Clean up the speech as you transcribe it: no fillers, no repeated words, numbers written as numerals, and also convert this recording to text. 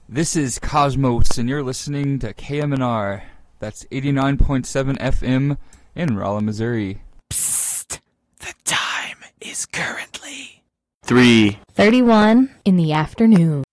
This is Cosmos, and you're listening to KMNR. That's 89.7 FM in Rolla, Missouri. Psst! The time is currently 3:31 in the afternoon.